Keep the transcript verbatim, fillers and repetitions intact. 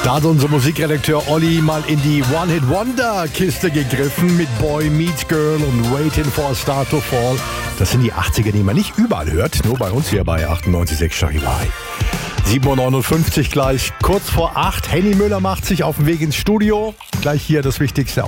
Da hat unser Musikredakteur Olli mal in die One-Hit-Wonder-Kiste gegriffen mit Boy Meets Girl und Waiting for a Star to Fall. Das sind die achtziger, die man nicht überall hört, nur bei uns hier bei achtundneunzig Komma sechs Charivari. sieben Uhr neunundfünfzig gleich, kurz vor acht. Henny Müller macht sich auf den Weg ins Studio. Gleich hier das Wichtigste